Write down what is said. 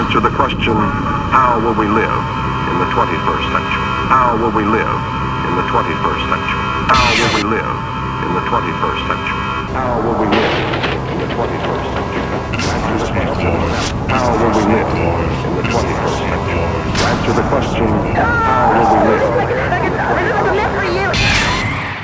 answer the question, how will we live in the 21st century? How will we live in the 21st century? How will we live in the 21st century? How will we live in the 21st century? Answer the question, how will we live in the 21st century?